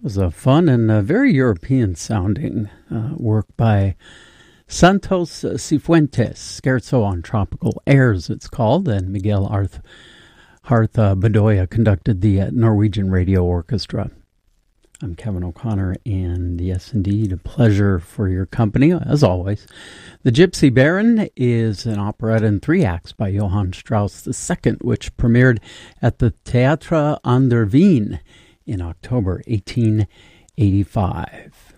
Was a fun and very European-sounding work by Santos Cifuentes, Scherzo on Tropical Airs, it's called, and Miguel Harth Bedoya conducted the Norwegian Radio Orchestra. I'm Kevin O'Connor, and yes, indeed, a pleasure for your company, as always. The Gypsy Baron is an operetta in 3 acts by Johann Strauss II, which premiered at the Theater an der Wien in October 1885.